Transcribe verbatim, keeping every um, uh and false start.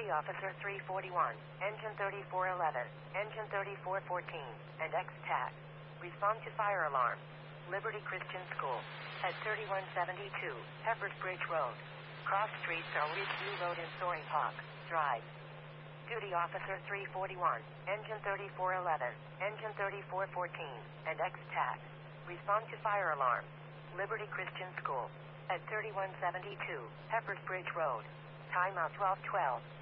Duty Officer three forty-one, Engine thirty-four eleven, Engine thirty-four fourteen, and X T A C. Respond to fire alarm. Liberty Christian School. At thirty-one seventy-two, Peppers Bridge Road. Cross streets are Ridgeview Road and Soaring Hawk Drive. Duty Officer three forty-one, Engine thirty-four eleven, Engine thirty-four fourteen, and X T A C. Respond to fire alarm. Liberty Christian School. At thirty-one seventy-two, Peppers Bridge Road. Timeout twelve twelve.